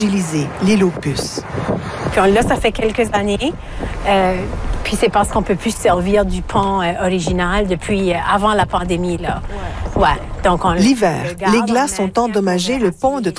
fragiliser l'île aux puces. Puis là, ça fait quelques années. Puis c'est parce qu'on peut plus se servir du pont original depuis avant la pandémie, là. Ouais. Donc l'hiver, les glaces ont endommagé le pont de